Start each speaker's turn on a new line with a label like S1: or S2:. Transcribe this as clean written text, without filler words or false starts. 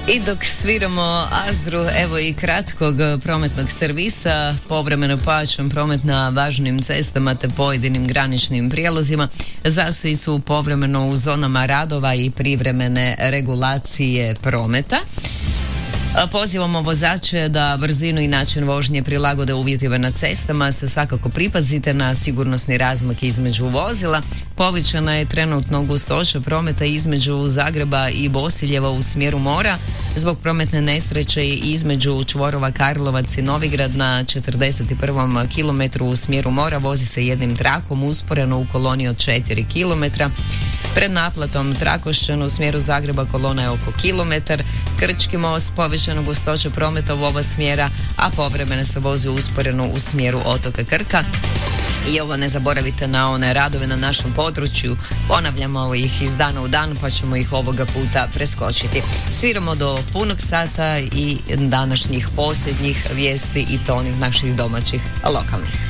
S1: I dok sviramo Azru, evo i kratkog prometnog servisa, povremeno pojačan promet na važnim cestama te pojedinim graničnim prijelazima. Zastoji su povremeno u zonama radova i privremene regulacije prometa. Pozivamo vozače da brzinu i način vožnje prilagode uvjetima na cestama, se svakako pripazite na sigurnosni razmak između vozila. Povećana je trenutno gustoća prometa između Zagreba i Bosiljeva u smjeru mora zbog prometne nesreće između čvorova Karlovac i Novigrad na 41. kilometru u smjeru mora vozi se jednim trakom usporeno u koloni od 4 km. Pred naplatom Trakošćan u smjeru Zagreba kolona je oko kilometar. Krčki most povećana gustoća prometa u oba smjera, a povremeno se vozi usporeno u smjeru otoka Krka. I ovo ne zaboravite na one radove na našem području. Ponavljamo ih iz dana u dan, pa ćemo ih ovoga puta preskočiti. Sviramo do punog sata i današnjih posljednjih vijesti i to onih naših domaćih lokalnih.